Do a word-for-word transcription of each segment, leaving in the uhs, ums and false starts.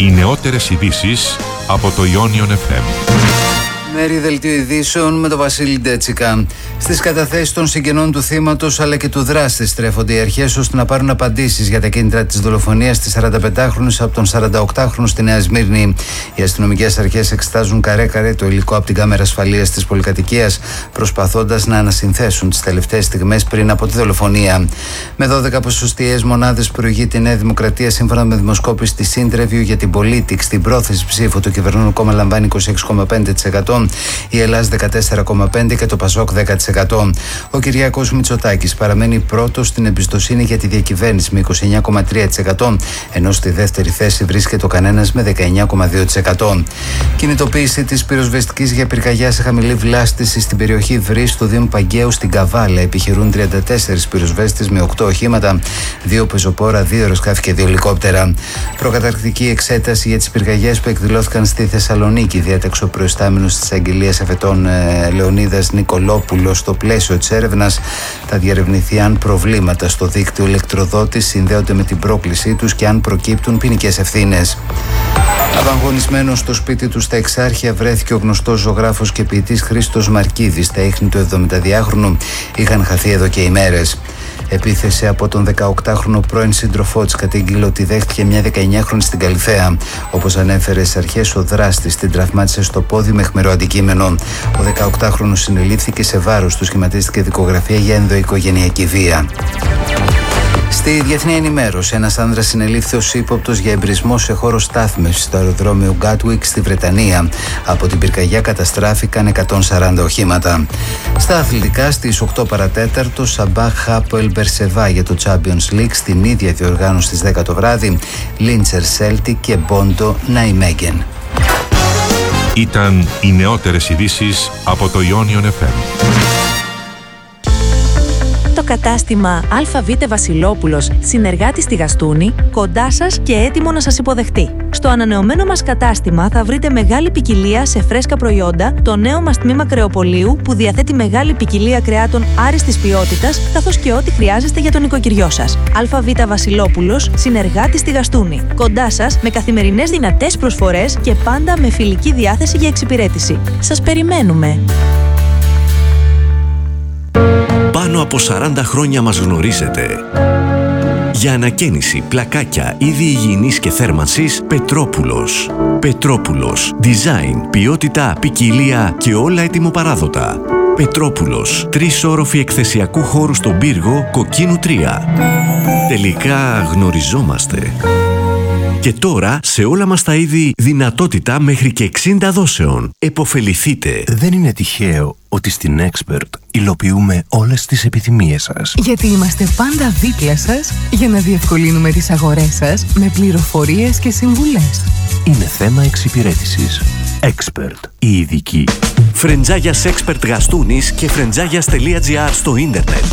Οι νεότερες ειδήσεις από το Ionion εφ εμ. Μέρη δελτίου ειδήσεων με τον Βασίλη Ντέτσικα. Στις καταθέσεις των συγγενών του θύματος αλλά και του δράστη στρέφονται οι αρχές ώστε να πάρουν απαντήσεις για τα κίνητρα της δολοφονίας της σαρανταπεντάχρονης από τον σαρανταοκτάχρονο στη Νέα Σμύρνη. Οι αστυνομικές αρχές εξετάζουν καρέ-καρέ το υλικό από την κάμερα ασφαλείας της πολυκατοικίας, προσπαθώντας να ανασυνθέσουν τις τελευταίες στιγμές πριν από τη δολοφονία. Με δώδεκα ποσοστιαίες μονάδες προηγείται η Νέα Δημοκρατία, σύμφωνα με δημοσκόπηση της Interview για την Πολίτικ. Στην πρόθεση ψήφου το κυβερνών κόμμα λαμβάνει είκοσι έξι κόμμα πέντε τοις εκατό. Η Ελλάδα δεκατέσσερα κόμμα πέντε τοις εκατό και το Πασόκ δέκα τοις εκατό. Ο Κυριάκος Μητσοτάκης παραμένει πρώτος στην εμπιστοσύνη για τη διακυβέρνηση με είκοσι εννέα κόμμα τρία τοις εκατό, ενώ στη δεύτερη θέση βρίσκεται ο Κανένας με δεκαεννέα κόμμα δύο τοις εκατό. Κινητοποίηση της πυροσβεστικής για πυρκαγιά σε χαμηλή βλάστηση στην περιοχή Βρύς του Δήμου Παγκαίου στην Καβάλα. Επιχειρούν τριάντα τέσσερις πυροσβέστες με οκτώ οχήματα, δύο πεζοπόρα, δύο αεροσκάφη και δύο ελικόπτερα. Προκαταρκτική εξέταση για τις πυρκαγιές που εκδηλώθηκαν στη Θεσσαλονίκη, διέταξε ο προϊστάμενος της Αγγελίας Εφετών ε, Λεωνίδας Νικολόπουλος. Στο πλαίσιο της έρευνας θα διερευνηθεί αν προβλήματα στο δίκτυο ηλεκτροδότης συνδέονται με την πρόκλησή τους και αν προκύπτουν ποινικές ευθύνες. Απαγχωνισμένος στο σπίτι του στα Εξάρχεια βρέθηκε ο γνωστός ζωγράφος και ποιητής Χρήστος Μαρκίδης. Τα ίχνη του εβδομηνταδυάχρονου είχαν χαθεί εδώ και ημέρες. Επίθεση από τον δεκαοκτάχρονο πρώην σύντροφό της κατήγγειλε ότι δέχτηκε μια δεκαεννιάχρονη στην Καλιθέα. Όπως ανέφερε στις αρχές, ο δράστης την τραυμάτισε στο πόδι με αιχμηρό αντικείμενο. Ο δεκαοκτάχρονος συνελήφθηκε, σε βάρος του σχηματίστηκε δικογραφία για ενδοοικογενειακή βία. Στη διεθνή ενημέρωση, ένας άνδρας συνελήφθη ως ύποπτος για εμπρισμό σε χώρο στάθμευσης στο αεροδρόμιο Γκάτουικ στη Βρετανία. Από την πυρκαγιά καταστράφηκαν εκατόν σαράντα οχήματα. Στα αθλητικά, στις οκτώ παρατέταρτο, Σαμπάχ Χάποελ Μπερσεβά για το Champions League, στην ίδια διοργάνωση στις δέκα το βράδυ, Λίντσερ Σέλτικ και Μπόντο Ναϊμέγεν. Ήταν οι νεότερες ειδήσεις από το Ionion εφ εμ. Το κατάστημα ΑΒ Βασιλόπουλος, συνεργάτη στη Γαστούνη, κοντά σας και έτοιμο να σας υποδεχτεί. Στο ανανεωμένο μας κατάστημα θα βρείτε μεγάλη ποικιλία σε φρέσκα προϊόντα, το νέο μας τμήμα κρεοπολίου που διαθέτει μεγάλη ποικιλία κρεάτων άριστης ποιότητας, καθώς και ό,τι χρειάζεστε για τον οικοκυριό σας. ΑΒ Βασιλόπουλος, συνεργάτη στη Γαστούνη, κοντά σας με καθημερινές δυνατές προσφορές και πάντα με φιλική διάθεση για εξυπηρέτηση. Σας περιμένουμε! Πάνω από σαράντα χρόνια μας γνωρίζετε. Για ανακαίνιση, πλακάκια, είδη υγιεινής και θέρμανσης, Πετρόπουλος. Πετρόπουλος. Design, ποιότητα, ποικιλία και όλα ετοιμοπαράδοτα. Πετρόπουλος. Τρεις όροφοι εκθεσιακού χώρου στον πύργο Κοκκίνου τρία. Τελικά γνωριζόμαστε. Και τώρα, σε όλα μας τα είδη, δυνατότητα μέχρι και εξήντα δόσεων. Εποφεληθείτε. Δεν είναι τυχαίο ότι στην Expert υλοποιούμε όλες τις επιθυμίες σας. Γιατί είμαστε πάντα δίπλα σας για να διευκολύνουμε τις αγορές σας με πληροφορίες και συμβουλές. Είναι θέμα εξυπηρέτησης. Expert, η ειδική. Φρεντζάγιας Expert Γαστούνης και φρεντζάγιας.gr στο ίντερνετ.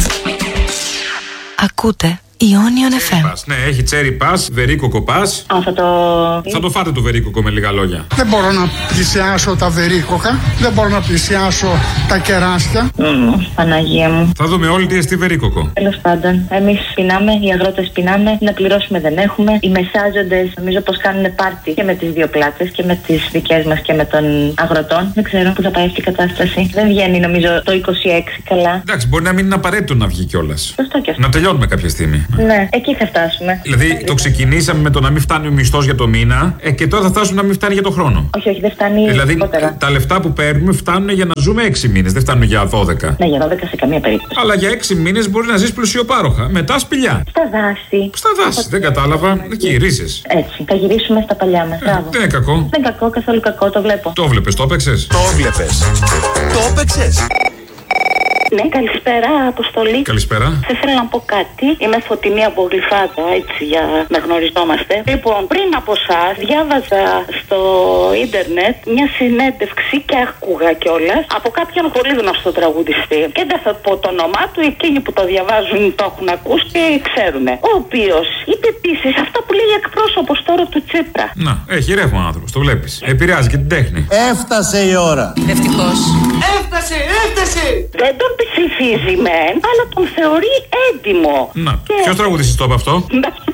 Ακούτε Ionion εφ εμ. Ναι, έχει τσέρι πας, βερίκοκο πας. Α, θα το... Θα το φάτε το βερίκοκο με λίγα λόγια. Δεν μπορώ να πλησιάσω τα βερίκοκα, δεν μπορώ να πλησιάσω τα κεράσια. Mm, Παναγία μου. Θα δούμε όλοι τι εστί βερίκοκο. Τέλος πάντων, εμείς πεινάμε, οι αγρότες πεινάνε, να πληρώσουμε δεν έχουμε. Οι μεσάζοντες νομίζω πως κάνουν πάρτι και με τις δύο πλάτες και με τις δικές μας και με των αγροτών. Δεν ξέρω που θα πάει αυτή η κατάσταση. Δεν βγαίνει νομίζω το είκοσι έξι καλά. Εντάξει, μπορεί να μην είναι απαραίτητο να βγει κιόλας. Σωστό κι αυτό. Να τελειώνουμε κάποια στιγμή. Ναι, εκεί θα φτάσουμε. Δηλαδή, το ξεκινήσαμε με το να μην φτάνει ο μισθός για το μήνα, ε, και τώρα θα φτάσουμε να μην φτάνει για το χρόνο. Όχι, όχι, δεν φτάνει. Δηλαδή, λιγότερα. Τα λεφτά που παίρνουμε φτάνουν για να ζούμε έξι μήνες, δεν φτάνουν για δώδεκα. Ναι, για δώδεκα σε καμία περίπτωση. Αλλά για έξι μήνες μπορεί να ζεις πλουσιοπάροχα. Μετά σπηλιά. Στα δάση. Στα δάση, δεν κατάλαβα. Εκεί, ρίζες. Έτσι, θα γυρίσουμε στα παλιά μας. Ε, δεν είναι κακό. Δεν είναι κακό, καθόλου κακό, το βλέπω. Το βλέπεις, το έπαιξες. Το βλέπεις. Το έπαιξες. Ναι, καλησπέρα, Αποστολή. Καλησπέρα. Θα ήθελα να πω κάτι. Είμαι Φωτεινή από Γλυφάδα, έτσι, για να γνωριζόμαστε. Λοιπόν, πριν από εσάς, διάβαζα στο ίντερνετ μια συνέντευξη και άκουγα κιόλας από κάποιον πολύ γνωστό τραγουδιστή. Και δεν θα πω το όνομά του, εκείνοι που το διαβάζουν το έχουν ακούσει και ξέρουν. Ο οποίος είπε επίσης αυτά που λέει εκπρόσωπος τώρα του Τσίπρα. Να, έχει ρεύμα ο άνθρωπος, το βλέπεις. Επηρεάζει και την τέχνη. Έφτασε η ώρα. Ευτυχώς. Έφτασε, έφτασε. Δεν τον ψηφίζει μεν, αλλά τον θεωρεί έντιμο. Να, και... ποιος τραγουδιστής το είπε αυτό?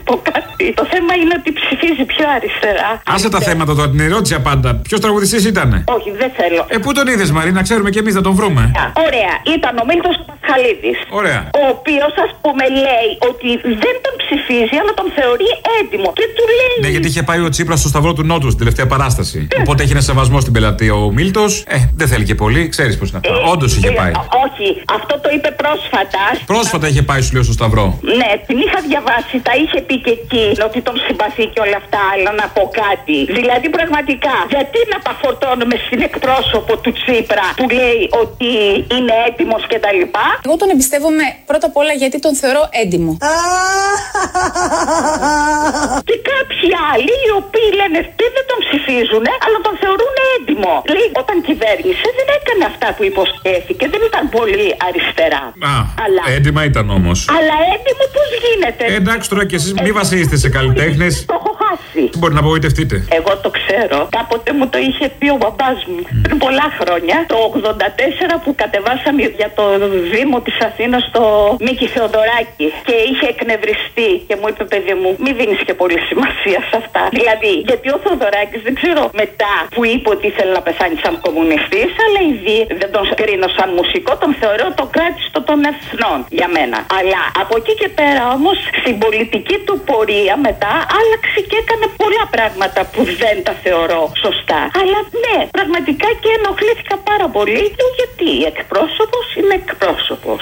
πω κάτι. Το θέμα είναι ότι ψηφίζει πιο αριστερά. Άσε τα θέματα τώρα, την ερώτηση πάντα. Ποιος τραγουδιστής ήτανε? Όχι, δεν θέλω. Ε, πού τον είδες, Μαρή, να ξέρουμε κι εμείς να τον βρούμε. Ωραία, ήταν ο Μίλτος Πασχαλίδης. Ωραία. Ο οποίος, ας πούμε, λέει ότι δεν τον ψηφίζει, αλλά τον θεωρεί έντιμο. Και του λέει. Ναι, γιατί είχε πάει ο Τσίπρας στο Σταυρό του Νότου στην τελευταία παράσταση. Ε. Οπότε έχει ένα σεβασμό στην πελατεία ο Μίλτος. Ε, δεν θέλει και πολύ, ξέρεις πώς είναι αυτό. Ε, Όντως είχε πάει. Ε, όχι, αυτό το είπε πρόσφατα. Πρόσφατα είχε πάει, σου λέω, στο Σταυρό. Ναι, την είχα διαβάσει, τα είχε πει και εκεί ότι τον συμπαθεί και όλα αυτά, αλλά να πω κάτι. Δηλαδή, πραγματικά, γιατί να τα φορτώνουμε στην εκπρόσωπο του Τσίπρα που λέει ότι είναι έτοιμος κτλ. Εγώ τον εμπιστεύομαι πρώτα απ' όλα γιατί τον θεωρώ έντιμο. Και κάποιοι άλλοι οι οποίοι λένε ότι δεν τον ψηφίζουν, αλλά τον θεωρούν έντιμο. Λέει, όταν κυβέρνησε δεν έκανε αυτά που υποσχέθηκε, δεν ήταν πολύ αριστερά. Α, αλλά... έντιμα ήταν όμως. Αλλά έντιμο πώς γίνεται? Ε, εντάξει τώρα κι εσείς μη βασίζεστε σε καλλιτέχνες. Το έχω χάσει. Μπορεί να απογοητευτείτε. Εγώ το ξέρω. Κάποτε μου το είχε πει ο μπαμπάς μου. Πριν πολλά χρόνια, το ογδόντα τέσσερα που κατεβάσαμε για το Δήμο της Αθήνας στο Μίκη Θεοδωράκη και είχε εκνευριστεί και μου είπε, παιδί μου, μη δίνεις και πολύ σημασία σε αυτά. Δηλαδή, γιατί ο Θεοδωράκης δεν ξέρω μετά που είπε ότι ήθελε να πεθάνει σαν κομμουνιστής, αλλά ήδη δεν τον κρίνω σαν μουσικό, τον θεωρώ το κράτιστο των εθνών για μένα. Αλλά από εκεί και πέρα όμως στην πολιτική του πορεία μετά άλλαξε και έκανε πολλά πράγματα που δεν τα θεωρώ σωστά. Αλλά ναι, πραγματικά και ενοχλήθηκα πάρα πολύ γιατί εκπρόσωπος είναι εκπρόσωπος.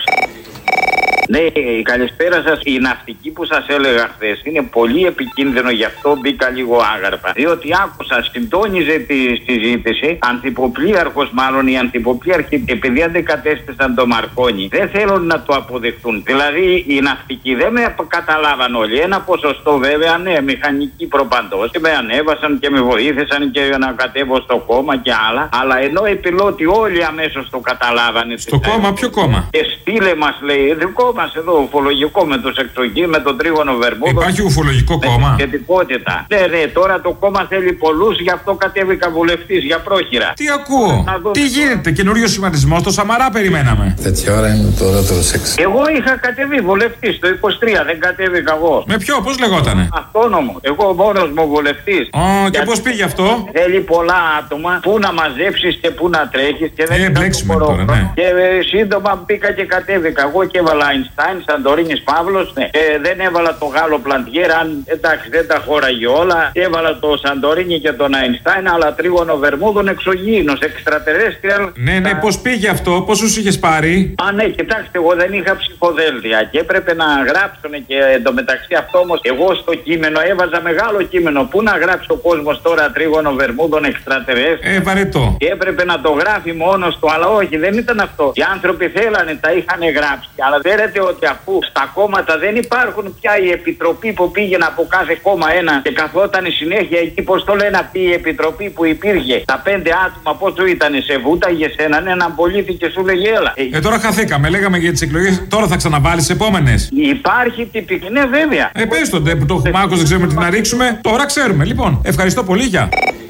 Ναι, καλησπέρα σας. Η ναυτική που σας έλεγα χθες είναι πολύ επικίνδυνο, γι' αυτό μπήκα λίγο άγαρπα. Διότι άκουσα, συντόνιζε τη συζήτηση, ανθυποπλοίαρχος μάλλον, οι ανθυποπλοίαρχοι, επειδή αντεκατέστησαν το Μαρκόνι, δεν θέλουν να το αποδεχτούν. Δηλαδή, οι ναυτικοί δεν με καταλάβαν όλοι. Ένα ποσοστό βέβαια, ναι, μηχανικοί προπαντός, και με ανέβασαν και με βοήθησαν και να κατέβω στο κόμμα και άλλα. Αλλά ενώ οι πιλότοι όλοι αμέσως το καταλάβανε. Στο κόμμα, ποιο κόμμα? Και στείλε μας, λέει, δικό μας εδώ, ουφολογικό με τους εξωγείς, με τον τρίγωνο Βερμούδο. Υπάρχει ουφολογικό κόμμα? Σχετικότητα. Ναι, ναι, τώρα το κόμμα θέλει πολλούς, γι' αυτό κατέβηκα βουλευτής για πρόχειρα. Τι ακούω? Τι γίνεται, καινούριο σχηματισμό, το Σαμαρά περιμέναμε. Τέτοια ώρα είναι τώρα το σεξ. Εγώ είχα κατεβεί βουλευτής το είκοσι τρία, δεν κατέβηκα εγώ. Με ποιο, πώς λεγότανε? Αυτόνομο. Εγώ μόνος μου βουλευτής. Ω, και πώς πήγε αυτό? Θέλει πολλά άτομα, πού να μαζέψεις και πού να τρέχεις και δεν ε, μπλέξουμε τώρα, ναι. Και ε, σύντομα μπήκα και κατέβηκα. Εγώ και έβαλα Αϊνστάιν, Σαντορίνης Παύλος, ναι. Ε, δεν έβαλα το Γάλλο Πλαντιέρ, αν εντάξει δεν τα χώραγε όλα. Έβαλα το Σαντορίνη και τον Αϊνστάιν, αλλά τρίγωνο Βερμούδων εξωγήινος, εξτρατερέστριαλ. Ναι, ναι, πώς πήγε αυτό, πόσους είχες πάρει? Α, ναι, κοιτάξτε, εγώ δεν είχα ψηφοδέλτια και έπρεπε να γράψουν και εντωμεταξύ αυτό όμως, εγώ στο κείμενο έβαζα μεγάλο κείμενο. Πού να γράψει ο κόσμος τώρα τρίγωνο Βερμούδων εξτρατερέστριαλ? Ε, βαρετό. Και έπρεπε να το γράφει μόνος του, αλλά όχι, δεν ήταν αυτό. Οι άνθρωποι θέλανε, τα είχαν γράψει. Αλλά ξέρετε ότι αφού στα κόμματα δεν υπάρχουν πια η επιτροπή που πήγαινε από κάθε κόμμα ένα και καθόταν συνέχεια εκεί, πώς το λένε αυτή η επιτροπή που υπήρχε, τα πέντε άτομα πόσο ήταν, σε βούταγε σε έναν έναν πολίτη και σου λέγε έλα. Ε, τώρα χαθήκαμε, λέγαμε για τις εκλογές, τώρα θα ξαναβάλεις επόμενες. Υπάρχει τυπική, ναι βέβαια. Ε, πες τον που το έχουμε άκουσει, δεν ξέρουμε τι να ρίξουμε, τώρα ξέρουμε. Λοιπόν, ευχαριστώ πολύ, γεια.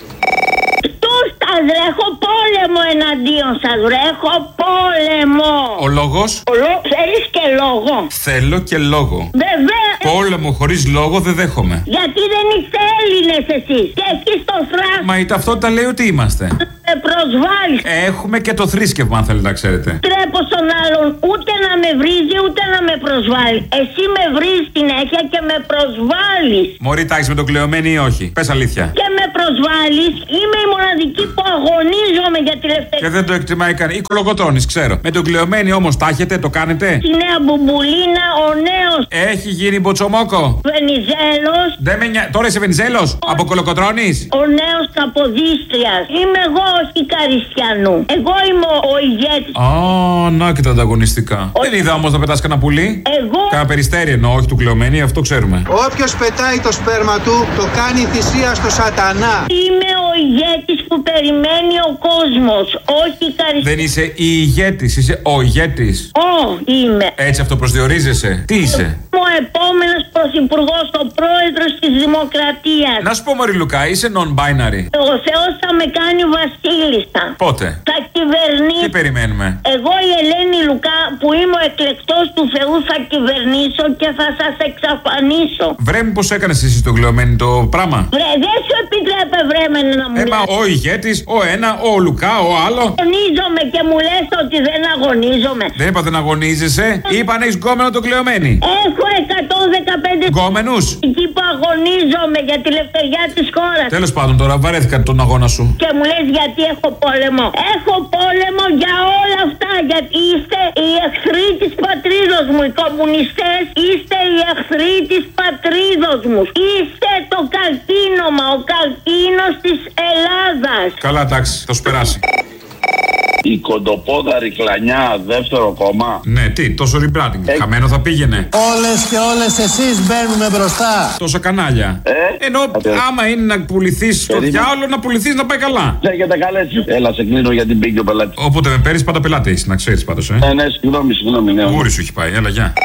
Έχω πόλεμο εναντίον σας, έχω πόλεμο. Ο λόγος? Ο λό... Θέλεις και λόγο? Θέλω και λόγο. Βέβαια. Πόλεμο χωρίς λόγο δεν δέχομαι. Γιατί δεν είστε Έλληνες εσείς και εκεί στο θράσο. Μα η ταυτότητα λέει ότι είμαστε. Με προσβάλλεις. Έχουμε και το θρήσκευμα αν θέλετε να ξέρετε. Τρέπω στον άλλον ούτε να με βρίζει ούτε να με προσβάλλει. Εσύ με βρίζεις συνέχεια και με προσβάλλεις. Μωρή τάξη με τον κλεωμένη ή όχι? Πες αλήθεια. Και με προσβάλλεις. Είμαι η μοναδική που αγωνίζομαι για τη ελευθερία. Και δεν το εκτιμάει κανείς. Η Κολοκοτρώνης, ξέρω. Με τον κλεωμένη όμως τα έχετε, το κάνετε? Τη νέα μπουμπουλίνα, ο νέος. Έχει γίνει μποτσομόκο. Βενιζέλος. Δεν με νοιάζει. Τώρα είσαι Βενιζέλος. Ο... Από Κολοκοτρώνης. Ο νέος Καποδίστριας. Είμαι εγώ, όχι Καριστιανού. Εγώ είμαι ο ηγέτης. Α, να και τα ανταγωνιστικά. Ο... Δεν είδα όμως να πετάς κανένα πουλί. Εγώ. Κάνα περιστέρι εννοώ, όχι του κλεωμένη, αυτό ξέρουμε. Όποιος πετάει το σπέρμα του, το κάνει θυσία στο σατανά. Είμαι ο ηγέτης που περιμένει ο κόσμος, όχι η καριστή. Δεν είσαι η ηγέτης, είσαι ο ηγέτης. Ω, είμαι. Έτσι αυτοπροσδιορίζεσαι. Τι είσαι? Ο επόμενος πρωθυπουργός, ο πρόεδρος της Δημοκρατίας. Να σου πω, Μωρή Λουκά, είσαι non-binary. Ο Θεός θα με κάνει βασίλισσα. Πότε? Θα κυβερνήσω. Τι περιμένουμε? Εγώ η Ελένη Λουκά που είμαι ο εκλεκτός του Θεού θα κυβερνήσω και θα σας εξαφανίσω. Βρέ μου, πώς έκανες εσύ το γλεωμένη το πράγμα? Βρε, δεν σου επιτρέπε βρέμενε να μου Έμα, ο ηγέτης, ο ένα, ο Λουκά, ο άλλο. Αγωνίζομαι και μου λες ότι δεν αγωνίζομαι. Δεν είπα δεν αγωνίζεσαι, είπα να έχεις γκόμενο το κλεωμένη. Έχω εκατόν δεκαπέντε γκόμενους. Εκεί που αγωνίζομαι για τη ελευθεριά της χώρας. Τέλος πάντων, τώρα βαρέθηκα τον αγώνα σου. Και μου λες γιατί έχω πόλεμο. Έχω πόλεμο για όλα αυτά. Γιατί είστε οι εχθροί της πατρίδος μου. Οι κομμουνιστές είστε οι εχθροί της πατρίδος μου. Είστε το καρκίνωμα, ο καρκίνος της Ελλάδας. Καλά, εντάξει, θα σου περάσει. Η κοντοπόδαρη κλανιά, δεύτερο κόμμα. Ναι, τι, τόσο rebranding. Ε... Χαμένο θα πήγαινε. Όλες και όλες εσείς μπαίνουμε μπροστά. Τόσα κανάλια. Ε? Ενώ ε... άμα είναι να πουληθείς στο διάολο, να πουληθείς να πάει καλά. Λέγεται καλέ. Έλα, σε κλείνω γιατί μπήκε ο πελάτη. Όποτε με παίρνεις, πάντα πελάτη είσαι, να ξέρεις πάντως, ε. Ναι, ναι, συγγνώμη, συγγνώμη. Ναι. Γούρι σου έχει πάει, έλα, γεια.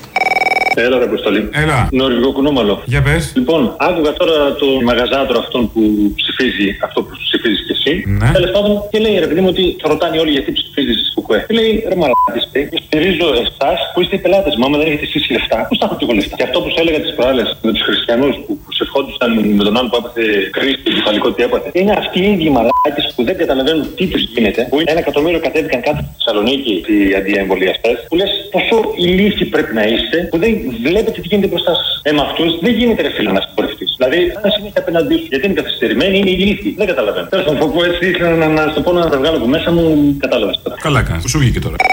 Έλα, ρε Αποστολή. Έλα. Νορβηγό κουνούμαλο. Για πες. Λοιπόν, άκουγα τώρα το μαγαζάτρο αυτόν που ψηφίζει αυτό που ψηφίζει κι εσύ. Ναι. Τέλος πάντων, και λέει ρε παιδί μου ότι θα ρωτάνε όλοι γιατί ψηφίζει κουκουέ. Και λέει ρε μαλάκης, στηρίζω εσάς που είστε οι πελάτες μου. Άμα δεν έχετε εσείς λεφτά, πώς θα έχω και εγώ λεφτά. Και αυτό που σου έλεγα τις προάλλες με τους χριστιανούς που προσευχόντουσαν με τον άλλο που έπαθε κρίση και κεφαλικό τι έπαθε. Είναι αυτοί οι ίδιοι μαλάκες που δεν καταλαβαίνουν τι τους γίνεται. Που ένα εκατομμύριο κατέβηκαν κάτω στη Θεσσαλονίκη οι αντιεμβολιαστές. Που λες πόσο ηλίθιοι πρέπει να είστε που δεν βλέπετε τι γίνεται μπροστά σας. Ε, με αυτούς δεν γίνεται ρε φίλε να συγχωρευτείς. Δηλαδή, αν συνέχεια απέναντί σου γιατί είναι καθυστερημένοι, είναι ηλίθιοι. Δεν καταλαβαίνω. Τέλος πάντων, πω έτσι ήθελα να, να, να στο πω να τα βγάλω από μέσα μου, κατάλαβες τώρα. Καλά κάνεις, σου βγήκε τώρα.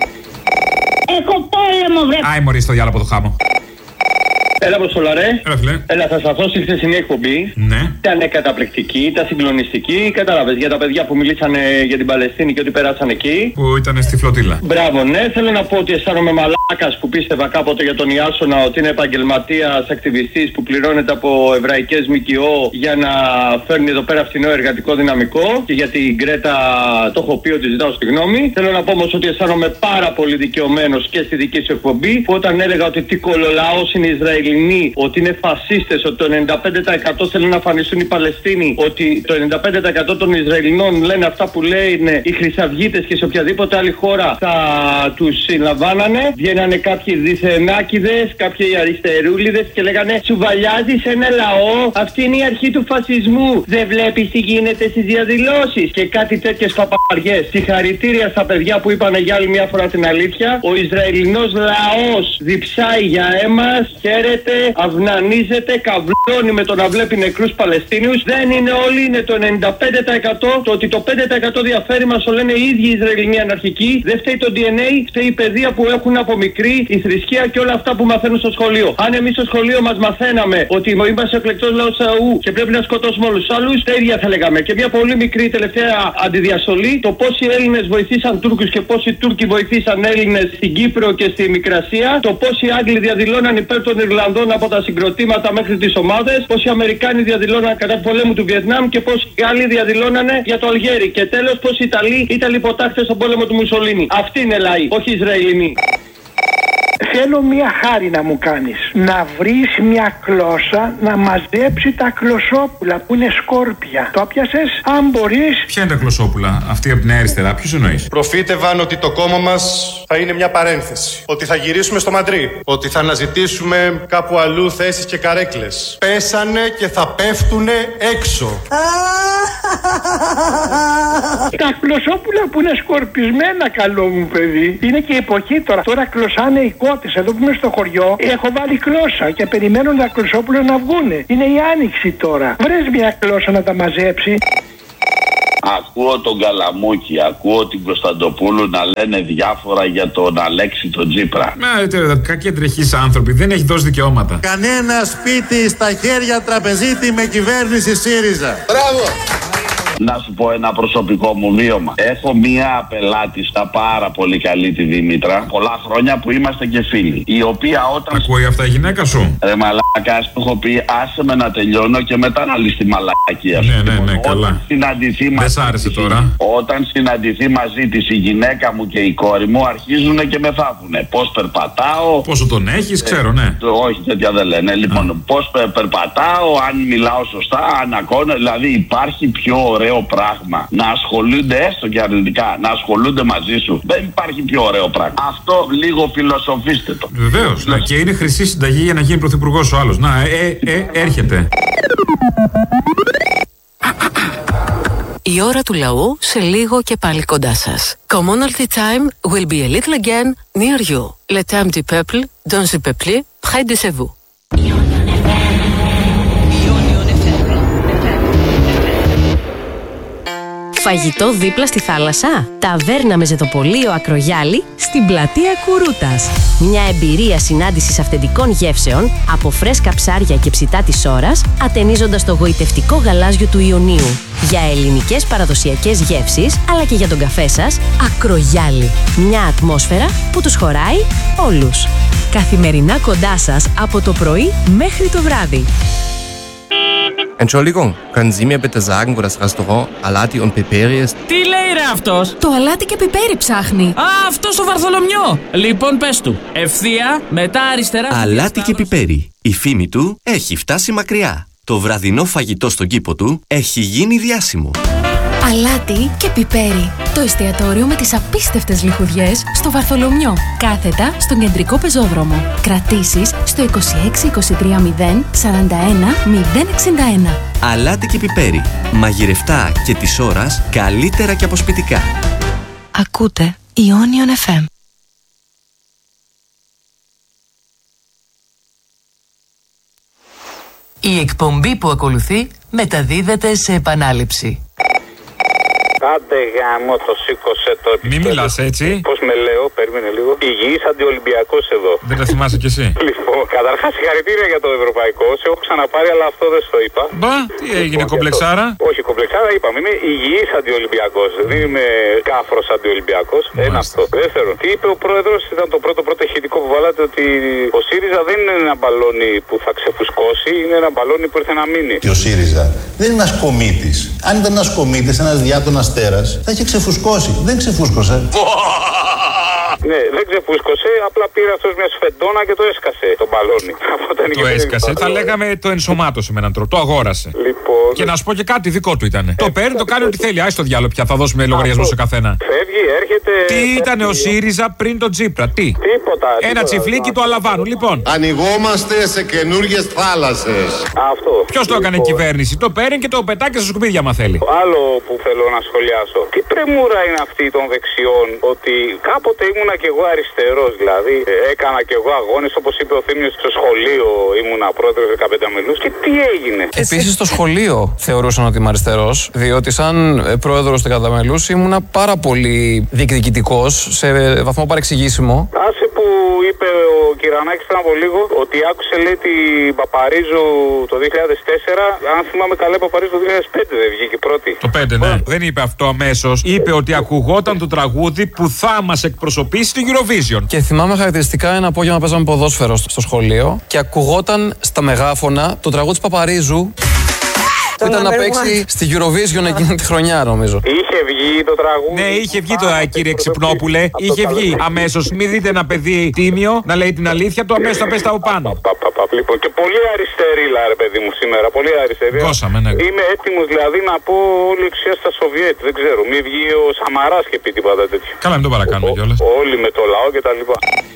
Έχω πόλεμο, βρε. Άι, μωρή στο διάλογο από το χάμο. Έλα, Αποστολαρέ. Έλα, φίλε. Έλα, θα σταθώ στη χθεσινή εκπομπή. Ναι. Ήταν καταπληκτική, ήταν συγκλονιστική. Κατάλαβες για τα παιδιά που μιλήσανε για την Παλαιστίνη και ότι περάσαν εκεί. Που ήταν στη φλωτήλα. Μπράβο, ναι. Θέλω να πω ότι αισθάνομαι μαλάκας που πίστευα κάποτε για τον Ιάσονα ότι είναι επαγγελματίας ακτιβιστής που πληρώνεται από εβραϊκές ΜΚΟ για να φέρνει εδώ πέρα φθηνό εργατικό δυναμικό. Και για την Γκρέτα το έχω πει ότι ζητάω συγγνώμη. Θέλω να πω όμως ότι αισθάνομαι πάρα πολύ δικαιωμένος και στη δική σου εκπομπή που όταν έλεγα ότι τι κολολαός είναι Ισραηλ. Ότι είναι φασίστες, ότι το ενενήντα πέντε τοις εκατό θέλουν να αφανιστούν οι Παλαιστίνοι, ότι το ενενήντα πέντε τοις εκατό των Ισραηλινών λένε αυτά που λένε οι χρυσαυγίτες και σε οποιαδήποτε άλλη χώρα θα τους συλλαμβάνανε. Βγαίνανε κάποιοι διθενάκηδες, κάποιοι αριστερούλιδες και λέγανε «Σουβαλιάζεις ένα λαό, αυτή είναι η αρχή του φασισμού. Δεν βλέπεις τι γίνεται στις διαδηλώσεις» και κάτι τέτοιες παπαριές. Συγχαρητήρια στα παιδιά που είπανε για άλλη μια φορά την αλήθεια. Ο Ισραηλινός λαός διψάει για αίμα. Χαίρεται, αυνανίζεται, καβλώνει με το να βλέπει νεκρούς Παλαιστίνιους. Δεν είναι όλοι, είναι το ενενήντα πέντε τοις εκατό. Το ότι το πέντε τοις εκατό διαφέρει μας το λένε οι ίδιοι οι Ισραηλινοί αναρχικοί. Δεν φταίει το ντι εν έι, φταίει η παιδεία που έχουν από μικρή, η θρησκεία και όλα αυτά που μαθαίνουν στο σχολείο. Αν εμείς στο σχολείο μας μαθαίναμε ότι είμαστε ο εκλεκτός λαός Σαού και πρέπει να σκοτώσουμε όλους τους άλλους, τα ίδια θα λέγαμε. Και μια πολύ μικρή τελευταία αντιδιασολή, το πόσοι Έλληνες βοηθήσαν Τούρκους και πόσοι Τούρκοι βοηθήσαν Έλληνες στην Κύπρο και στη Μικρασία, το πόσοι Άγγλοι διαδηλώναν υπέρ των Ιρλανδών από τα συγκροτήματα μέχρι τις ομάδες, πόσοι Αμερικάνοι διαδηλώναν κατά του πολέμου του Βιετνάμ και πόσοι Γάλλοι διαδηλώνανε για το Αλγέρι. Και τέλος, πόσοι Ιταλοί ήταν υποτάχτες στον πόλεμο του Μουσολίνη. Αυτοί είναι λαοί, όχι Ισραηλινοί. Θέλω μια χάρη να μου κάνεις. Να βρεις μια κλώσσα να μαζέψει τα κλωσόπουλα που είναι σκόρπια. Το πιάσες, αν μπορείς. Ποια είναι τα κλωσόπουλα, αυτή από την αριστερά, ποιους εννοείς? Προφήτευαν ότι το κόμμα μας θα είναι μια παρένθεση. Ότι θα γυρίσουμε στο Μαντρί. Ότι θα αναζητήσουμε κάπου αλλού θέσεις και καρέκλες. Πέσανε και θα πέφτουνε έξω. Τα κλωσόπουλα που είναι σκορπισμένα, καλό μου παιδί. Είναι και εποχή τώρα. Τώρα κλωσάνε οι κότες. Εδώ που είμαι στο χωριό, έχω βάλει κλώσσα και περιμένουν τα κλωσόπουλα να βγούνε. Είναι η άνοιξη τώρα. Βρες μια κλώσσα να τα μαζέψει. Ακούω τον Καλαμούκη, ακούω την Κωνσταντοπούλου να λένε διάφορα για τον Αλέξη τον Τσίπρα. Μα κακοί εντρεχείς άνθρωποι, δεν έχει δώσει δικαιώματα. Κανένα σπίτι στα χέρια τραπεζίτη με κυβέρνηση ΣΥΡΙΖΑ. Μπράβο! Να σου πω ένα προσωπικό μου βίωμα. Έχω μία πελάτη στα πάρα πολύ καλή, τη Δήμητρα, πολλά χρόνια που είμαστε και φίλοι. Η οποία όταν. Ακούει αυτά η γυναίκα σου? Ρε μαλάκα, σου έχω πει, άσε με να τελειώνω και μετά να λύσει τη μαλακία σου. Ναι, ναι, ναι, καλά. Δεν σ' άρεσε τώρα. Όταν συναντηθεί μαζί της η γυναίκα μου και η κόρη μου, αρχίζουν και με θάβουνε. Πώς περπατάω. Πόσο τον έχεις, ξέρω, ναι. Ε, όχι, τέτοια δεν λένε. Λοιπόν, πώς πε, περπατάω, αν μιλάω σωστά, αν ακώνω. Δηλαδή, υπάρχει πιο ωραίο πράγμα να ασχολούνται, έστω και αρνητικά, να ασχολούνται μαζί σου. Δεν υπάρχει πιο ωραίο πράγμα. Αυτό λίγο φιλοσοφήστε το. Βεβαίως. Ναι, και είναι χρυσή συνταγή για να γίνει πρωθυπουργός ο άλλος. Να, ε, ε, ε, έρχεται. Η ώρα του λαού σε λίγο και πάλι κοντά σας. Commonalty time will be a little again near you. Le temps du peuple, dans le peuple, près de chez vous. Φαγητό δίπλα στη θάλασσα. Ταβέρνα με ζεδοπολείο Ακρογιάλη στην πλατεία Κουρούτας. Μια εμπειρία συνάντησης αυθεντικών γεύσεων από φρέσκα ψάρια και ψητά της ώρας, ατενίζοντας το γοητευτικό γαλάζιο του Ιωνίου. Για ελληνικές παραδοσιακές γεύσεις, αλλά και για τον καφέ σας, Ακρογιάλη. Μια ατμόσφαιρα που τους χωράει όλους. Καθημερινά κοντά σας από το πρωί μέχρι το βράδυ. Entschuldigung, können Sie mir bitte sagen, wo das Restaurant Alati und Piperi ist? Τι λέει ρε αυτός? Το Αλάτι και Πιπέρι ψάχνει. Α, αυτό στο Βαρθολομιό. Λοιπόν, πες του. Ευθεία, μετά αριστερά. Αλάτι και Πιπέρι. Η φήμη του έχει φτάσει μακριά. Το βραδινό φαγητό στον κήπο του έχει γίνει διάσημο. Αλάτι και Πιπέρι. Το εστιατόριο με τις απίστευτες λιχουδιές στο Βαρθολομιό. Κάθετα στον κεντρικό πεζόδρομο. Κρατήσεις στο είκοσι έξι είκοσι τρία μηδέν σαράντα ένα μηδέν εξήντα ένα. Αλάτι και Πιπέρι. Μαγειρευτά και της ώρας καλύτερα και αποσπιτικά. Ακούτε Ionion εφ εμ. Η εκπομπή που ακολουθεί μεταδίδεται σε επανάληψη. Άντε γάμο, το σήκωσε το επεισόδιο. Μην μιλάς έτσι. Πώς με λέω, περίμενε λίγο. Υγιής αντιολυμπιακός εδώ. Δεν τα θυμάσαι κι εσύ. Λοιπόν, καταρχάς συγχαρητήρια για το ευρωπαϊκό. Σε έχω ξαναπάρει, αλλά αυτό δεν στο είπα. Μπα, τι έγινε, λοιπόν, κομπλεξάρα. Όχι, κομπλεξάρα είπαμε. Είμαι υγιής αντιολυμπιακός. Δεν είμαι κάφρος αντιολυμπιακός. Ένα αυτό. Δεύτερον, τι είπε ο πρόεδρος, ήταν το πρώτο πρώτο ηχητικό που βάλατε, ότι ο ΣΥΡΙΖΑ δεν είναι ένα μπαλόνι που θα ξεφουσκώσει, είναι ένα μπαλόνι που ήρθε να μείνει. Και ο ΣΥΡΙΖΑ δεν είναι ένας κομίτης. Αν ήταν ένας κομίτης, ένας διάτονας τέρας, θα είχε ξεφουσκώσει. Δεν ξεφούσκωσε. Ναι, δεν ξεφούσκωσε, απλά πήρε αυτός μια σφεντόνα και το έσκασε το μπαλόνι. Το έσκασε, θα λέγαμε το ενσωμάτωσε με έναν τρόπο, το αγόρασε. Λοιπόν. Και να σου πω και κάτι, δικό του ήταν. Το παίρνει, το κάνει ό,τι θέλει. Άι στο διάλογο πια, θα δώσουμε λογαριασμό σε καθένα. Φεύγει, έρχεται. Τι ήταν ο ΣΥΡΙΖΑ πριν τον Τσίπρα, τι. Τίποτα. Ένα τσιφλίκι του Αλαβάνου, λοιπόν. Ανοιγόμαστε σε καινούργιες θάλασσες. Αυτό. Ποιος το έκανε κυβέρνηση, το παίρνει και το πετάει και στα σκουπίδια, μα θέλει. Άλλο που θέλω να σχολιάσω. Τι πρεμούρα είναι αυτή των δεξιών, ότι κάποτε ήμουνα κι εγώ αριστερός, δηλαδή έκανα κι εγώ αγώνες, όπως είπε ο Θήμιος, στο σχολείο ήμουνα πρόεδρος δεκαπέντε μελούς. Και τι έγινε? Επίσης στο σχολείο θεωρούσαν ότι είμαι αριστερός, διότι σαν πρόεδρος δεκαπέντε μελούς ήμουνα πάρα πολύ διεκδικητικός, σε βαθμό παρεξηγήσιμο. Άσε που είπε ο Κυρανάκης πριν από λίγο, ότι άκουσε, λέει, την Παπαρίζου το δύο χιλιάδες τέσσερα. Αν θυμάμαι καλά, η Παπαρίζου το δύο χιλιάδες πέντε δεν βγήκε πρώτη. Το πέντε, ναι. Δεν είπε αυτό αμέσως. Είπε ότι ακουγόταν το τραγούδι που θα μας εκπροσωπήσει στην Eurovision. Και θυμάμαι χαρακτηριστικά ένα απόγευμα παίζαμε ποδόσφαιρο στο σχολείο και ακουγόταν στα μεγάφωνα το τραγούδι της Παπαρίζου. Που ήταν να παίξει στη Eurovision εκείνη τη χρονιά, νομίζω. Είχε βγει το τραγούδι. Ναι, είχε βγει το, κύριε Ξυπνόπουλε. Είχε βγει αμέσως. Μην δείτε ένα παιδί τίμιο να λέει την αλήθεια του, αμέσως θα πέσει από πάνω. Λοιπόν, και πολύ αριστερίλα, ρε παιδί μου, σήμερα. Πολύ αριστερή. Κώσαμε, ναι. Είμαι έτοιμος δηλαδή να πω όλη η εξουσία στα Σοβιέτ. Δεν ξέρω. Μην βγει ο Σαμαράς και πει τίποτα τέτοιο. Καλά, μην το παρακάνουμε κιόλας. Όλοι με το λαό και τα λοιπά.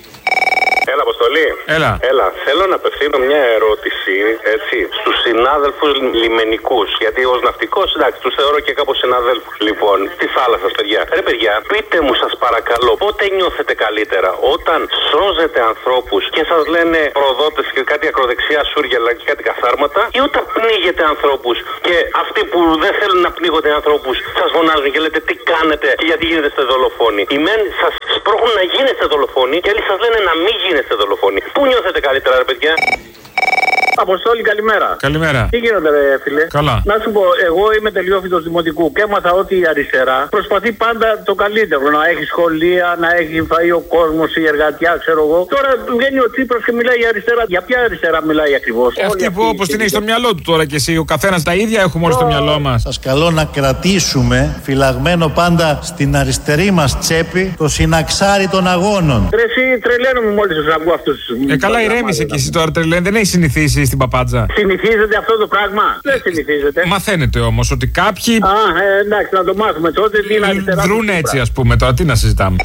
Έλα, Αποστολή. Έλα. Έλα. Θέλω να απευθύνω μια ερώτηση, έτσι, στους συνάδελφους λιμενικούς. Γιατί ως ναυτικός, εντάξει, τους θεωρώ και κάπως συναδέλφους. Λοιπόν, τη θάλασσα, παιδιά. Ρε, παιδιά, πείτε μου, σας παρακαλώ, πότε νιώθετε καλύτερα? Όταν σώζετε ανθρώπους και σας λένε προδότες και κάτι ακροδεξιά σούργελα και κάτι καθάρματα, ή όταν πνίγετε ανθρώπους και αυτοί που δεν θέλουν να πνίγονται ανθρώπους σας φωνάζουν και λέτε τι κάνετε και γιατί γίνετε δολοφόνοι? Οι μεν σας σπρώχνουν να γίνετε δολοφόνοι και άλλοι σας λένε να μην γίνετε δολοφόνοι. Πού νιώθετε καλύτερα, ρε παιδιά? Αποστόλη, καλημέρα. Καλημέρα. Τι γίνεται, ρε φίλε? Καλά. Να σου πω, εγώ είμαι τελειόφοιτος δημοτικού και έμαθα ότι η αριστερά προσπαθεί πάντα το καλύτερο. Να έχει σχολεία, να έχει φαεί ο κόσμο, η εργατιά, ξέρω εγώ. Τώρα βγαίνει ο Τσίπρας και μιλάει η αριστερά. Για ποια αριστερά μιλάει ακριβώς? Ε, αυτή που όπως την έχει στο μυαλό του τώρα και εσύ, ο καθένας τα ίδια έχουμε όλοι στο μυαλό μας. Σας καλώ να κρατήσουμε φυλαγμένο πάντα στην αριστερή μας τσέπη το συναξάρι των αγώνων. Ρε εσύ τρελαίνομαι μόλις τους ακούω αυτούς. Ε, καλά, ηρέμησε κι εσύ τώρα, τρελαίνε. Δεν έχει συνηθίσει στην παπάντζα. Συνηθίζεται αυτό το πράγμα? Δεν συνηθίζεται. Μαθαίνετε όμως ότι κάποιοι. Α, ε, εντάξει, να το μάθουμε τότε. Τι είναι αριστερά. Δρούν έτσι, ας πούμε, τώρα τι να συζητάμε.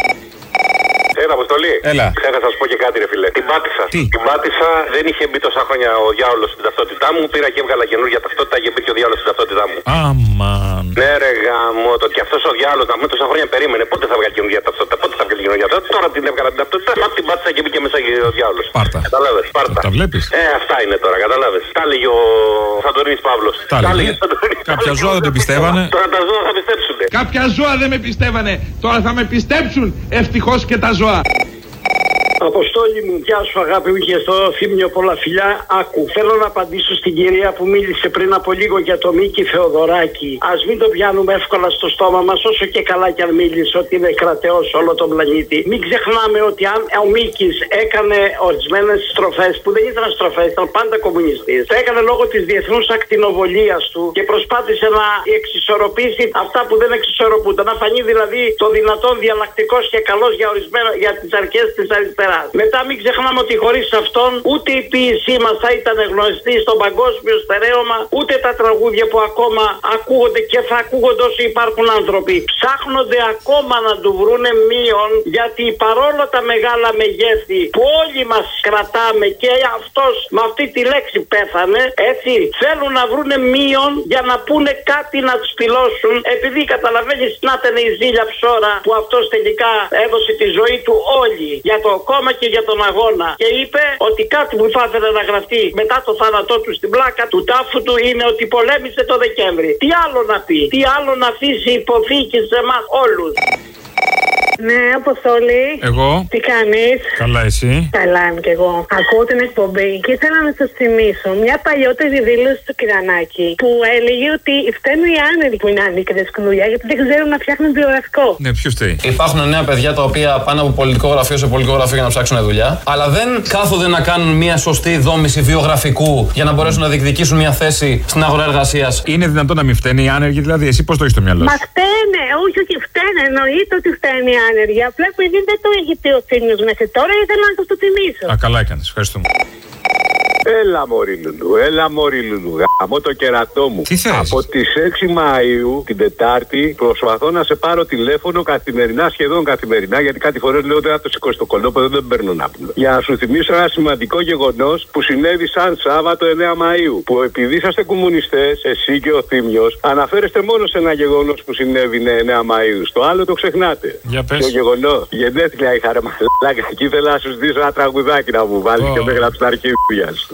Έλα, Αποστολή. Έλα. Ξέχασα να σου πω και κάτι, ρε φίλε. Την πάτησα. Τι? Την πάτησα, δεν είχε μπει τόσα χρόνια ο διάολος στην ταυτότητά μου. Πήρα και έβγαλα καινούργια ταυτότητα και μπήκε ο διάολος στην ταυτότητά μου. Αμαν. Ναι, ρε γάμο, το και αυτός ο διάολος να με τόσα χρόνια περίμενε. Πότε θα βγάλει καινούργια ταυτότητα, πότε θα βγάλει καινούργια ταυτότητα. Τώρα την έβγαλα την ταυτότητα, απ' την πάτησα και μπήκε μέσα και ο διάολος. Πάρτα. Καταλάβες, πάρτα. Τα βλέπεις. Ε, αυτά είναι τώρα, καταλάβες. Τα έλεγε ο Σαντορίνης Παύλος. Τα έλεγε. Κάποια ζώα δεν το πιστεύανε. Τώρα τα ζώα θα πιστέψουνε. Κάποια ζώα δεν με πιστεύανε. Τώρα θα με πιστέψουν ευτυχώς και τα ζώα. Αποστόλη μου, γεια σου αγάπη μου και στο Θύμιο, πολλά φιλιά. Άκου, θέλω να απαντήσω στην κυρία που μίλησε πριν από λίγο για το Μίκη Θεοδωράκη. Ας μην το πιάνουμε εύκολα στο στόμα μας, όσο και καλά κι αν μίλησε ότι είναι κρατεός όλο τον πλανήτη. Μην ξεχνάμε ότι αν ο Μίκης έκανε ορισμένες στροφές που δεν ήταν στροφές, ήταν πάντα κομμουνιστής. Το έκανε λόγω της διεθνούς ακτινοβολίας του και προσπάθησε να εξισορροπήσει αυτά που δεν εξισορροπούνταν. Να φανεί δηλαδή το δυνατόν διαλλακτικός και καλός για, ορισμένα, για τις αρχές της αριστεράς. Μετά μην ξεχνάμε ότι χωρίς αυτόν ούτε η ποίησή μας θα ήταν γνωστή στο παγκόσμιο στερέωμα, ούτε τα τραγούδια που ακόμα ακούγονται και θα ακούγονται όσο υπάρχουν άνθρωποι. Ψάχνονται ακόμα να του βρούνε μείον, γιατί παρόλο τα μεγάλα μεγέθη που όλοι μας κρατάμε και αυτός με αυτή τη λέξη πέθανε, έτσι, θέλουν να βρούνε μείον για να πούνε κάτι να τους πυλώσουν, επειδή καταλαβαίνεις να ήταν η ζήλια ψώρα που αυτός τελικά έδωσε τη ζωή του όλοι για το κόμμα και για τον αγώνα. Και είπε ότι κάτι που θα ήθελε να γραφτεί μετά το θάνατό του στην πλάκα του τάφου του είναι ότι πολέμησε το Δεκέμβρη. Τι άλλο να πει, τι άλλο να αφήσει υποθήκη σε εμάς όλους. Ναι, Αποστόλη. Εγώ. Τι κάνεις? Καλά, εσύ? Καλά είμαι κι εγώ. Ακούω την εκπομπή και ήθελα να σας θυμίσω μια παλιότερη δήλωση του Κυρανάκη που έλεγε ότι φταίνουν οι άνεργοι που είναι άνεργοι και δεν σκουν δουλειά γιατί δεν ξέρουν να φτιάχνουν βιογραφικό. Ναι, ποιο φταίει? Υπάρχουν νέα παιδιά τα οποία πάνε από πολιτικό γραφείο σε πολιτικό γραφείο για να ψάξουν δουλειά, αλλά δεν κάθονται να κάνουν μια σωστή δόμηση βιογραφικού για να μπορέσουν να διεκδικήσουν μια θέση στην αγορά εργασίας. Είναι δυνατόν να μην φταίνε οι άνεργοι, δηλαδή, εσύ πώς το έχεις στο μυαλό σου? Μα φταίνε, όχι, όχι, φταίνε. Εννοείται ότι φταίνε οι άνεργοι. Απλά επειδή δεν το έχει πει ο Θήμιος μέχρι τώρα, ήθελα να σας το θυμίσω. Α, καλά έκανες. Ευχαριστούμε. Έλα μωρή Λουλού, έλα μωρή Λουλού, γαμώ το κερατό μου. Τι θες? Από τις έξι Μαΐου την Τετάρτη προσπαθώ να σε πάρω τηλέφωνο καθημερινά, σχεδόν καθημερινά, γιατί κάτι φορές λέω ότι θα το σηκώσει το κολόπεδο, δεν παίρνω άπλο. Για να σου θυμίσω ένα σημαντικό γεγονός που συνέβη σαν Σάββατο εννέα Μαΐου. Που επειδή είσαστε κομμουνιστές, εσύ και ο Θήμιος, αναφέρεστε μόνο σε ένα γεγονός που συνέβη εννέα Μαΐου. Στο άλλο το ξεχνάτε. Για πες. Το γεγονός. Γενέθλια είχα ρε μαλάκα και ήθελα να σου ζητήσω ένα τραγουδάκι να μου βάλεις oh. και με έγραψε τα αρχίδια σου.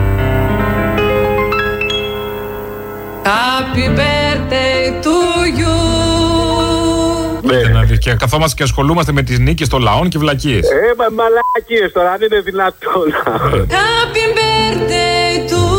Happy birthday to you. Ναι. Και καθόμαστε και ασχολούμαστε με τις νίκες των λαών και βλακίες. Ε, μα μαλακίες τώρα, αν είναι δυνατόν. Happy birthday to you.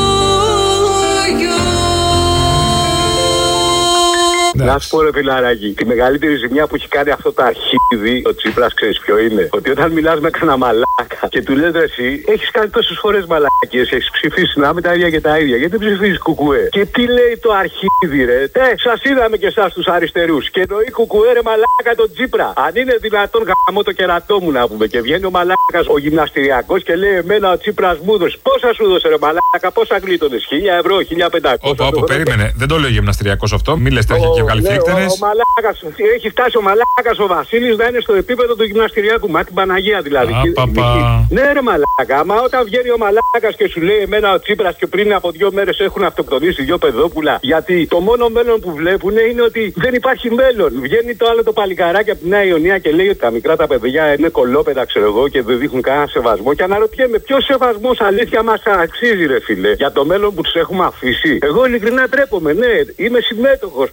Να σου πω ρε φιλαράκι, τη μεγαλύτερη ζημιά που έχει κάνει αυτό το αρχίδι, ο Τσίπρας, ξέρεις ποιο είναι? Ότι όταν μιλάς με κανένα μαλάκα και του λες εσύ, έχεις κάνει τόσες φορές μαλακίες, έχεις ψηφίσει να με τα ίδια και τα ίδια, γιατί δεν ψηφίζεις κουκουέ? Και τι λέει το αρχίδι ρε? Ε, σας είδαμε και εσάς τους αριστερούς. Και εννοεί κουκουέ ρε μαλάκα τον Τσίπρα. Αν είναι δυνατόν γαμώ το κερατό μου να πούμε, και βγαίνει ο μαλάκας ο γυμναστηριακός και λέει εμένα ο Τσίπρας μου δώσε. Πόσα σου δώσε ρε μαλάκα, πόσα γλίτωνες? Χίλια ευρώ, χίλια πεντακόσια. Όπα, όπα, περίμενε. Δεν το λέει ο γυμναστηριακός αυτό. Μη λες τέτοια και βγάλει φλίκτερες. Ο μαλάκας, έχει φτάσει ο μαλάκας ο Βασίλης να είναι στο επίπεδο του γυμναστηριακού. Μα την Παναγία δηλαδή. Α, πα, πα. Ναι, ρε μαλάκα, μα όταν βγαίνει ο μαλάκας και σου λέει εμένα ο Τσίπρας και πριν από δύο μέρες έχουν αυτοκτονήσει δύο παιδόπουλα. Γιατί το μόνο μέλλον που βλέπουν είναι ότι δεν υπάρχει μέλλον. Βγαίνει το άλλο το παλικαράκι από τη Νέα Ιωνία και λέει ότι τα μικρά τα παιδιά είναι κολόπεδα, ξέρω εγώ, και δεν δείχνουν κανένα σεβασμό. Και αναρωτιέμαι ποιο σεβασμό αλήθεια μας αξίζει, ρε φίλε, για το μέλλον που τους έχουμε αφήσει. Εγώ ειλικρινά τρέπομαι, ναι, είμαι συμμέτοχος στο φόνο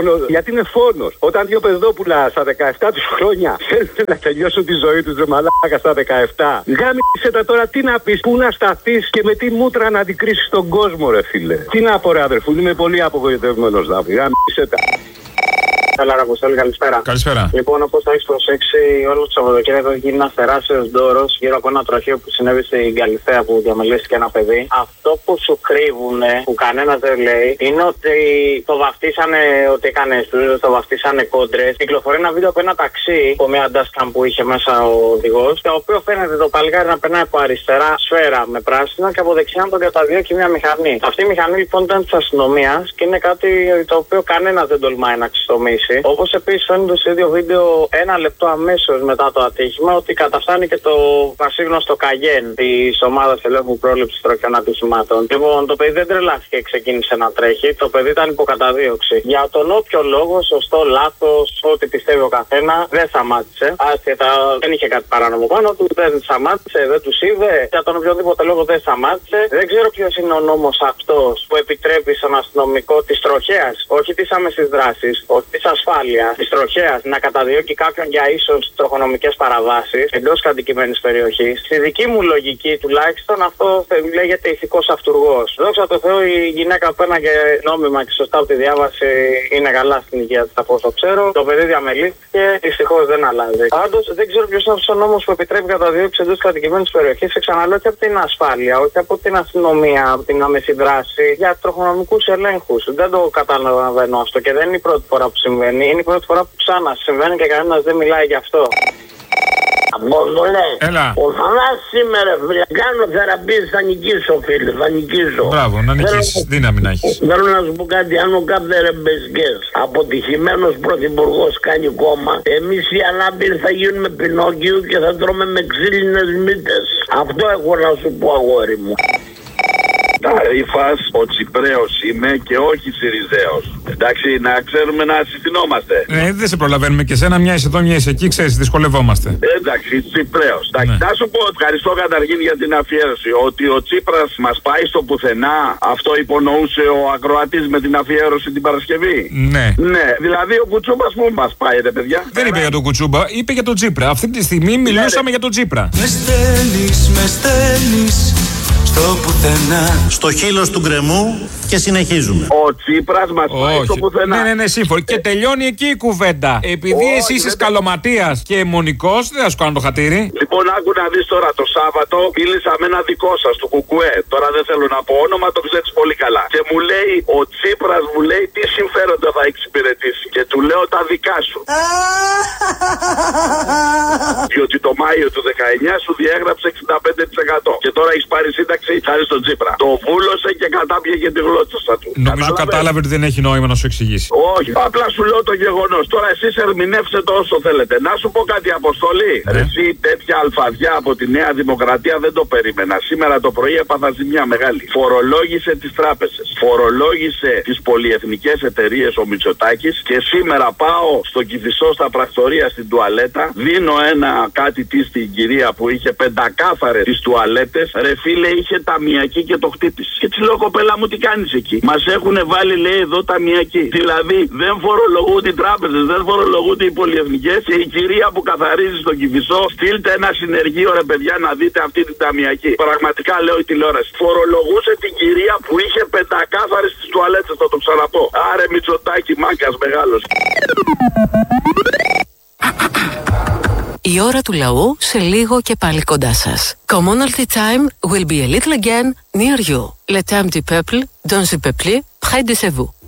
άλλο, γιατί είναι φόνος. Όταν δύο παιδόπουλα στα δεκαεπτά τους χρόνια θέλουν να τελειώσουν τη ζωή τους, ρε μαλάκα, στα δεκαεπτά. Γάμισε τα τώρα, τι να πεις, πού να σταθείς και με τι μούτρα να αντικρίσεις τον κόσμο, ρε φίλε. Τι να πω, ρε αδερφού, είμαι πολύ απογοητευμένος, Δάβη. Γάμισε τα. Καλά, Ραποστόλη, καλησπέρα. Καλησπέρα. Λοιπόν, όπως θα έχεις προσέξει, όλο το Σαββατοκύριακο έχει γίνει ένα τεράστιο ντόρο γύρω από ένα τροχείο που συνέβη στην Καλυθέα που διαμελήθηκε ένα παιδί. Αυτό που σου κρύβουν, που κανένα δεν λέει, είναι ότι το βαφτίσανε ότι έκανε στούζε, το βαφτίσανε κόντρες. Κυκλοφορεί ένα βίντεο από ένα ταξί, από μια dashcam που είχε μέσα ο οδηγός, το οποίο φαίνεται το παλικάρι να περνάει από αριστερά σφαίρα με πράσινα και από δεξιά να τον καταδιώκει μια μηχανή. Αυτή η μηχανή λοιπόν ήταν της αστυνομίας και είναι κάτι το οποίο κανένα δεν τολμάει να ξεστομίσει. Όπως επίσης φαίνεται στο ίδιο βίντεο ένα λεπτό αμέσως μετά το ατύχημα ότι καταφτάνει και το πασίγνωστο Καγέν της ομάδας ελέγχου πρόληψης τροχιών ατυχημάτων. Λοιπόν, το παιδί δεν τρελάθηκε και ξεκίνησε να τρέχει. Το παιδί ήταν υποκαταδίωξη. Για τον όποιο λόγο, σωστό, λάθος, ό,τι πιστεύει ο καθένα, δεν σταμάτησε. Άσχετα, δεν είχε κάτι παράνομο πάνω του, δεν σταμάτησε, δεν του είδε. Για τον οποιοδήποτε λόγο δεν σταμάτησε. Δεν ξέρω ποιος είναι ο νόμος αυτός που επιτρέπει στον αστυνομικό της τροχέας, όχι της άμεσης δράσης, όχι της ασφάλειας, της τροχέας, να καταδιώκει κάποιον για ίσως τροχονομικές παραβάσεις εντός κατοικημένης περιοχής. Στη δική μου λογική τουλάχιστον αυτό λέγεται ηθικός αυτουργός. Δόξα τω Θεώ η γυναίκα που πέρναγε νόμιμα και σωστά από τη διάβαση είναι καλά στην υγεία της από όσο ξέρω. Το παιδί διαμελήθηκε, δυστυχώς δεν αλλάζει. Πάντως δεν ξέρω ποιος είναι αυτός ο νόμος που επιτρέπει καταδίωξη εντός κατοικημένης περιοχής. Εξαναλώ και από την ασφάλεια, όχι από την αστυνομία, από την άμεση δράση για τροχονομικούς ελέγχους. Δεν το καταλαβαίνω αυτό και δεν είναι η πρώτη φορά που συμβαίνει. Είναι η πρώτη φορά που ξανά συμβαίνει και κανένας δεν μιλάει γι' αυτό. Απόστολε, Έλα. ο Θανάσης σήμερα, φίλε, κάνω θεραπείες, θα νικήσω, φίλε, θα νικήσω. Μπράβο, να νικήσεις, Θέλω... δύναμη να έχεις. Θέλω να σου πω κάτι, αν ο Κάπτερε Μπεσκές, αποτυχημένος πρωθυπουργός κάνει κόμμα, εμείς οι ανάπηροι θα γίνουμε Πινόκιο και θα τρώμε με ξύλινες μύτες. Αυτό έχω να σου πω, αγόρι μου. Ταρίφας, ο Τσιπρέος είμαι και όχι Συριζέος. Εντάξει, να ξέρουμε να συστηνόμαστε. Ναι, δεν σε προλαβαίνουμε και σένα, μια είσαι εδώ, μια είσαι εκεί, ξέρεις, δυσκολευόμαστε. Εντάξει, Τσιπρέος. Ναι. Να σου πω, ευχαριστώ καταρχήν για την αφιέρωση. Ότι ο Τσίπρας μας πάει στο πουθενά, αυτό υπονοούσε ο ακροατής με την αφιέρωση την Παρασκευή. Ναι. Ναι, δηλαδή ο Κουτσούμπας που μας πάει, ρε παιδιά. Δεν είπε για τον Κουτσούμπα, είπε για τον Τσίπρα. Αυτή τη στιγμή μιλούσαμε ναι, για τον Τσίπρα. Με στέλνεις, με στέλνεις στο πουθενά. Στο χείλος του γκρεμού και συνεχίζουμε. Ο Τσίπρας μας πάει στο πουθενά. Ναι, ναι, ναι, σύμφωνο. Και τελειώνει εκεί η κουβέντα. Επειδή Όχι, εσύ είσαι δεν... καλωματίας και αιμονικός, δεν θα σου κάνω το χατήρι. Λοιπόν, άκου να δεις τώρα το Σάββατο, μίλησα με ένα δικό σας του Κουκουέ. Τώρα δεν θέλω να πω όνομα, το ξέρεις πολύ καλά. Και μου λέει, ο Τσίπρας μου λέει τι συμφέροντα θα εξυπηρετήσει. Και του λέω τα δικά σου. Διότι το Μάιο του δεκαεννιά σου διέγραψε εξήντα πέντε τοις εκατό. Και τώρα έχεις πάρει σύνταξη χάρη στον Τσίπρα. Το βούλωσε και κατάπιεγε τη γλώσσα του. Νομίζω κατάλαβε. κατάλαβε ότι δεν έχει νόημα να σου εξηγήσει. Όχι, απλά σου λέω το γεγονός. Τώρα εσείς ερμηνεύστε το όσο θέλετε. Να σου πω κάτι, Αποστολή. Ναι. Εσύ τέτοια αλφαδιά από τη Νέα Δημοκρατία δεν το περίμενα. Σήμερα το πρωί έπαθα ζημιά μεγάλη. Φορολόγησε τις τράπεζες. Φορολόγησε τις πολυεθνικές εταιρείες ο Μητσοτάκης. Και σήμερα πάω στο Κηφισό στα πρακτορία στην τουαλέτα. Δίνω ένα κάτι τι στην κυρία που είχε πεντακάθαρες τις τουαλέτες. Ρε φίλε, είχε ταμιακή και το χτύπησε. Και τη λέω, κοπέλα μου, τι κάνεις εκεί. Μας έχουν βάλει, λέει, εδώ ταμιακή. Δηλαδή δεν φορολογούνται οι τράπεζες, δεν φορολογούνται οι πολυεθνικές. Και η κυρία που καθαρίζει στον Κηφισό, στείλτε ένα συνεργείο, ρε παιδιά, να δείτε αυτή την ταμιακή. Πραγματικά λέω η τηλεόραση. Φορολογούσε την κυρία που είχε πεντακάθαρες τις τουαλέτες, θα το ξαναπώ. Άρε Μητσοτάκη, μάγκας μεγάλος. Η ώρα του λαού σε λίγο και πάλι κοντά σας. Commonalty time will be a little again near you. Le temps du peuple, dans le peuple, près de vous.